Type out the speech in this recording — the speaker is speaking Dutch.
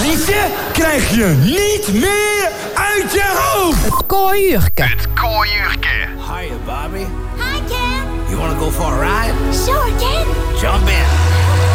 liedje krijg je niet meer uit je hoofd. Het kooiuurke. Het kooiuurke. Hiya, Bobby. Hi, Ken. You wanna go for a ride? Sure, Ken. Jump in.